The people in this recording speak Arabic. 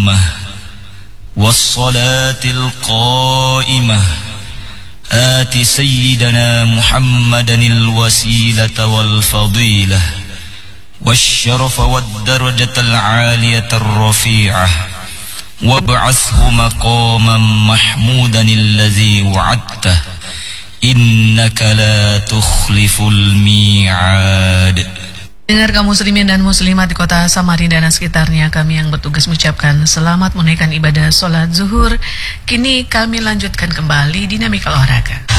التامة والصلاة القائمة آت سيدنا محمدا الوسيلة والفضيلة والشرف والدرجة العالية الرفيعة وابعثه مقاما محمودا الذي وعدته إنك لا تخلف الميعاد. Dengar kaum muslimin dan muslimat di kota Samarinda dan sekitarnya, kami yang bertugas mengucapkan selamat menunaikan ibadah sholat zuhur. Kini kami lanjutkan kembali dinamika olahraga.